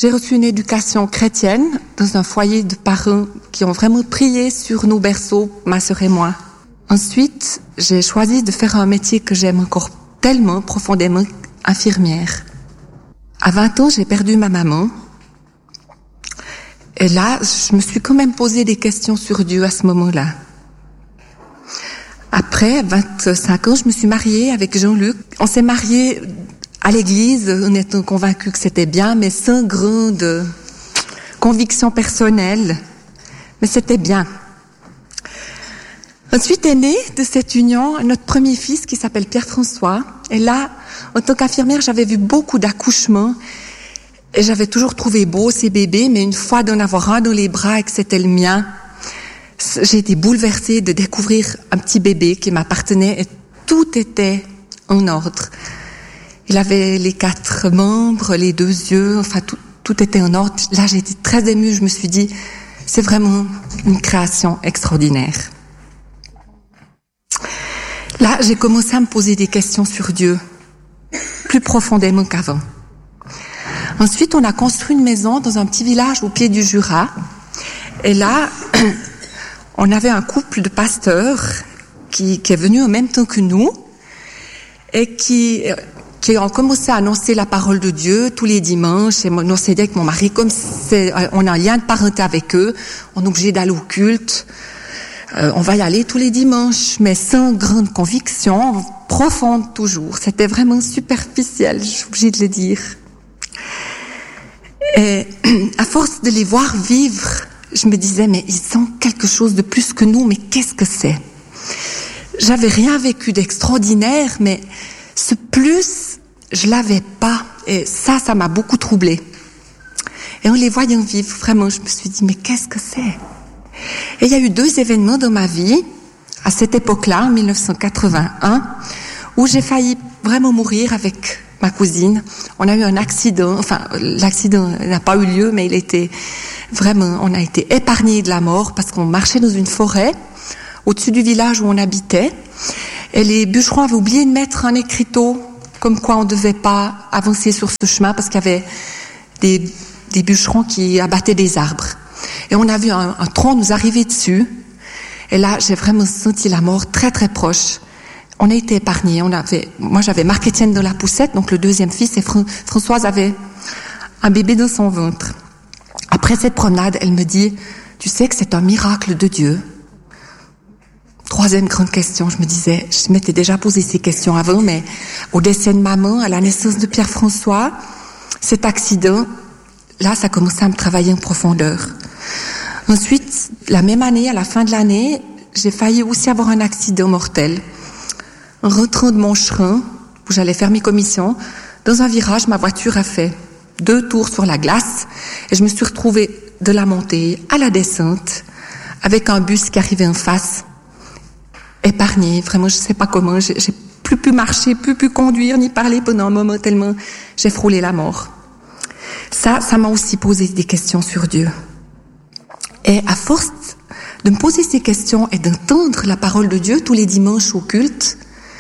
J'ai reçu une éducation chrétienne dans un foyer de parents qui ont vraiment prié sur nos berceaux, ma sœur et moi. Ensuite, j'ai choisi de faire un métier que j'aime encore tellement profondément, infirmière. À 20 ans, j'ai perdu ma maman. Et là, je me suis quand même posé des questions sur Dieu à ce moment-là. Après 25 ans, je me suis mariée avec Jean-Luc. On s'est mariés à l'église, en étant convaincus que c'était bien, mais sans grande conviction personnelle. Mais c'était bien. Ensuite est né de cette union notre premier fils qui s'appelle Pierre-François. Et là, en tant qu'infirmière, j'avais vu beaucoup d'accouchements et j'avais toujours trouvé beau ces bébés, mais une fois d'en avoir un dans les bras et que c'était le mien, j'ai été bouleversée de découvrir un petit bébé qui m'appartenait et tout était en ordre. Il avait les 4 membres, les 2 yeux, enfin tout était en ordre. Là, j'ai été très émue, je me suis dit, c'est vraiment une création extraordinaire. Là, j'ai commencé à me poser des questions sur Dieu, plus profondément qu'avant. Ensuite, on a construit une maison dans un petit village au pied du Jura. Et là, on avait un couple de pasteurs qui est venu en même temps que nous et qui ont commencé à annoncer la parole de Dieu tous les dimanches. Et on s'est dit avec mon mari, comme on a un lien de parenté avec eux, on est obligé d'aller au culte. On va y aller tous les dimanches, mais sans grande conviction, profonde toujours. C'était vraiment superficiel, je suis obligée de le dire. Et à force de les voir vivre, je me disais, mais ils ont quelque chose de plus que nous, mais qu'est-ce que c'est? J'avais rien vécu d'extraordinaire, mais ce plus, je l'avais pas. Et ça m'a beaucoup troublée. Et en les voyant vivre, vraiment, je me suis dit, mais qu'est-ce que c'est? Et il y a eu 2 événements dans ma vie, à cette époque-là, en 1981, où j'ai failli vraiment mourir avec ma cousine. On a eu un accident, enfin, l'accident n'a pas eu lieu, mais on a été épargnés de la mort parce qu'on marchait dans une forêt, au-dessus du village où on habitait, et les bûcherons avaient oublié de mettre un écriteau, comme quoi on ne devait pas avancer sur ce chemin parce qu'il y avait des bûcherons qui abattaient des arbres. Et on a vu un tronc nous arriver dessus. Et là, j'ai vraiment senti la mort très très proche. On a été épargnés. Moi, j'avais Marc-Étienne dans la poussette, donc le 2e fils, et Françoise avait un bébé dans son ventre. Après cette promenade, elle me dit, tu sais que c'est un miracle de Dieu. 3e grande question, je me disais, je m'étais déjà posé ces questions avant, mais au décès de maman, à la naissance de Pierre-François, cet accident, là, ça commençait à me travailler en profondeur. Ensuite, la même année, à la fin de l'année, j'ai failli aussi avoir un accident mortel. En rentrant de Moncherin, où j'allais faire mes commissions, dans un virage, ma voiture a fait 2 tours sur la glace et je me suis retrouvée de la montée à la descente avec un bus qui arrivait en face, épargné. Vraiment, je sais pas comment, j'ai plus pu marcher, plus pu conduire, ni parler pendant un moment tellement j'ai frôlé la mort. Ça m'a aussi posé des questions sur Dieu. Et à force de me poser ces questions et d'entendre la parole de Dieu tous les dimanches au culte,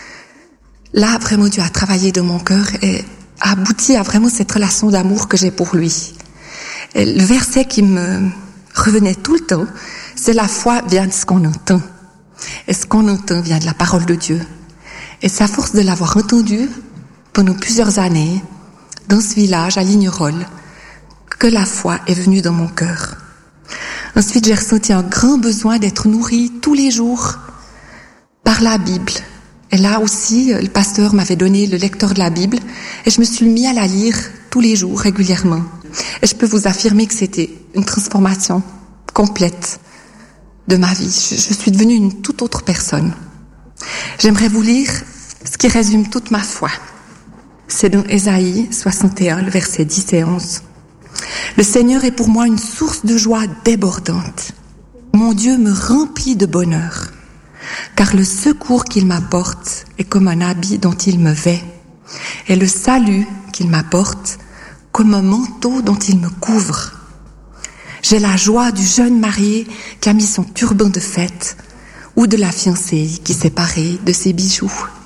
là, vraiment, Dieu a travaillé dans mon cœur et a abouti à vraiment cette relation d'amour que j'ai pour lui. Et le verset qui me revenait tout le temps, c'est la foi vient de ce qu'on entend. Et ce qu'on entend vient de la parole de Dieu. Et c'est à force de l'avoir entendu pendant plusieurs années, dans ce village, à Lignerolles, que la foi est venue dans mon cœur. Ensuite, j'ai ressenti un grand besoin d'être nourrie tous les jours par la Bible. Et là aussi, le pasteur m'avait donné le lecteur de la Bible et je me suis mis à la lire tous les jours, régulièrement. Et je peux vous affirmer que c'était une transformation complète de ma vie. Je suis devenue une toute autre personne. J'aimerais vous lire ce qui résume toute ma foi. C'est dans Ésaïe 61, le verset 10 et 11. Le Seigneur est pour moi une source de joie débordante. Mon Dieu me remplit de bonheur, car le secours qu'il m'apporte est comme un habit dont il me vêt, et le salut qu'il m'apporte comme un manteau dont il me couvre. J'ai la joie du jeune marié qui a mis son turban de fête, ou de la fiancée qui s'est parée de ses bijoux.